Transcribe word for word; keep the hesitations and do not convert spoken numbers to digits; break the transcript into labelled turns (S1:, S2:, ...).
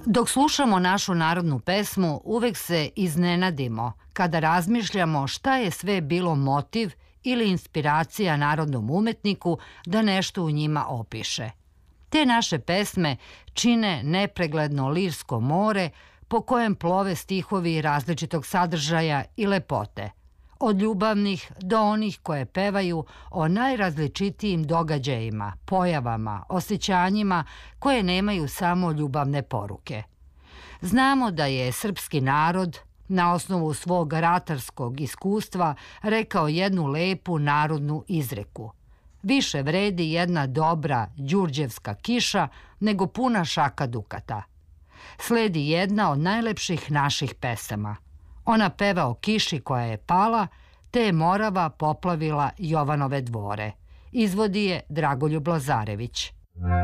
S1: Dok slušamo našu narodnu pesmu, uvek se iznenadimo kada razmišljamo šta je sve bilo motiv ili inspiracija narodnom umetniku da nešto u njima opiše. Te naše pesme čine nepregledno lirsko more po kojem plove stihovi različitog sadržaja i lepote, od ljubavnih do onih koje pevaju o najrazličitijim događajima, pojavama, osjećanjima koje nemaju samo ljubavne poruke. Znamo da je srpski narod na osnovu svog ratarskog iskustva rekao jednu lepu narodnu izreku: više vredi jedna dobra đurđevska kiša nego puna šaka dukata. Sledi jedna od najlepših naših pesama. Ona peva o kiši koja je pala, te je Morava poplavila Jovanove dvore. Izvodi je Dragoljub Lazarević.